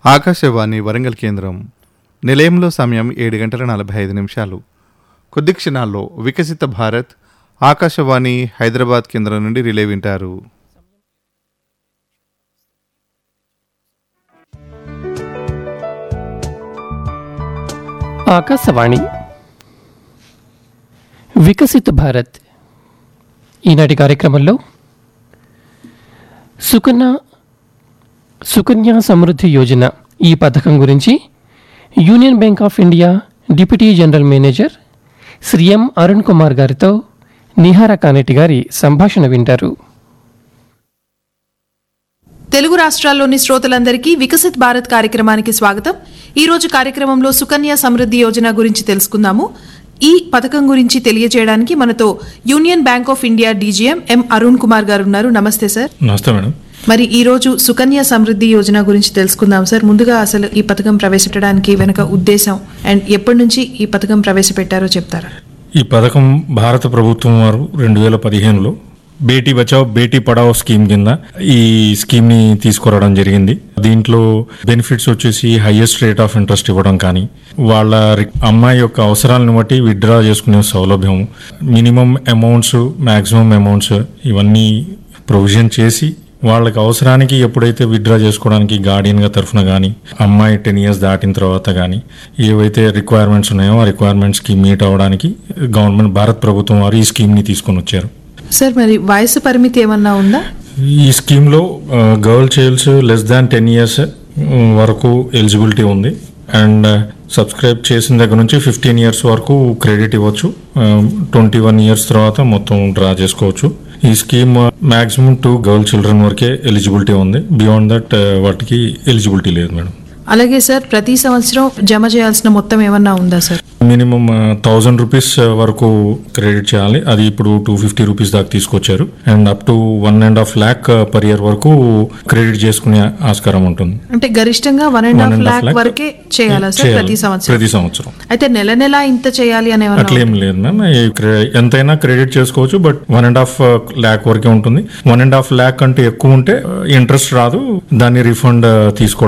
ఆకాశవాణి వరంగల్ కేంద్రం. నిలయంలో సమయం 7:45. కొద్ది క్షణాల్లో వికసిత భారత్ ఆకాశవాణి హైదరాబాద్ కేంద్రం నుండి రిలే వింటారు. ఆకాశవాణి వికసిత భారత్ ఈనాటి కార్యక్రమంలో సుకన్య సమృద్ధి యోజన ఈ పథకం గురించి union bank of India deputy general manager Shri ఎం అరుణ్ కుమార్ గారితో నిహారా కానేటి గారి సంభాషణ వింటారు. తెలుగు రాష్ట్రాల్లోని శ్రోతలందరికీ వికసిత్ భారత్ కార్యక్రమానికి స్వాగతం. ఈ రోజు కార్యక్రమంలో సుకన్య సమృద్ధి యోజన గురించి తెలుసుకుందాము. ఈ పథకం గురించి తెలియజేయడానికి మనతో union bank of India DGM ఎం అరుణ్ కుమార్ గారు ఉన్నారు. నమస్తే సార్. నమస్తే మేడం. మరి ఈ రోజు సుకన్య సమృద్ధి యోజన గురించి తెలుసుకుందాం సార్. ముందుగా అసలు ఈ పథకం ప్రవేశపెట్టడానికి వెనుక ఉద్దేశం అండ్ ఎప్పటి నుంచి ఈ పథకం ప్రవేశపెట్టారో చెప్తారా? ఈ పథకం భారత ప్రభుత్వం వారు 2015లో బేటీ బచావ్ బేటీ పడావ్ స్కీమ్ కింద ఈ స్కీమ్ ని తీసుకురావడం జరిగింది. దీంట్లో బెనిఫిట్స్ వచ్చేసి హైయెస్ట్ రేట్ ఆఫ్ ఇంట్రెస్ట్ ఇవ్వడం కానీ, వాళ్ళ అమ్మాయి యొక్క అవసరాలను బట్టి విత్డ్రా చేసుకునే సౌలభ్యం, మినిమం అమౌంట్స్, మాక్సిమం అమౌంట్స్ ఇవన్నీ ప్రొవిజన్ చేసి వాళ్ళకి అవసరానికి ఎప్పుడైతే విత్డ్రా చేసుకోవడానికి గార్డియన్ గా తరఫున కానీ, అమ్మాయి 10 years దాటిన తర్వాత కానీ ఏవైతే రిక్వైర్మెంట్స్ ఉన్నాయో ఆ రిక్వైర్మెంట్స్ కి మీట్ అవ్వడానికి గవర్నమెంట్ భారత ప్రభుత్వం వారు ఈ స్కీమ్ ని తీసుకొని వచ్చారు. సార్ మరి వయసు పరిమితి ఏమన్నా ఉందా? ఈ స్కీమ్ లో girl child's less than 10 years వరకు ఎలిజిబిలిటీ ఉంది. అండ్ సబ్స్క్రైబ్ చేసిన దగ్గర నుంచి 15 years వరకు క్రెడిట్ ఇవ్వచ్చు. 21 years తర్వాత మొత్తం డ్రా చేసుకోవచ్చు. ఈ స్కీమ్ మాక్సిమం 2 girl children వరకే ఎలిజిబిలిటీ ఉంది. బియాండ్ దట్ వాటికి ఎలిజిబిలిటీ లేదు మేడం. అలాగే సార్ ప్రతి సంవత్సరం జమ చేయాల్సిన మొత్తం ఏమన్నా ఉందా సార్? మినిమం 1000 rupees వరకు క్రెడిట్ చేయాలి. అది ఇప్పుడు 250 rupees దాకా తీసుకొచ్చారు. And up to 1.5 lakh per year వరకు క్రెడిట్ చేసుకునే ఆస్కారం ఉంటుంది. అంటే గరిష్టంగా 1.5 lakh వరకే చేయాలా సార్ ప్రతి సంవత్సరం? అయితే నెల నెల ఇంత చేయాలి అనే అట్లేం లేదు మ్యామ్. ఎంతైనా క్రెడిట్ చేసుకోవచ్చు. బట్ 1.5 lakh వరకే ఉంటుంది. 1.5 lakh కంటే ఎక్కువ ఉంటే ఇంట్రెస్ట్ రాదు. దాన్ని రిఫండ్ తీసుకోవడం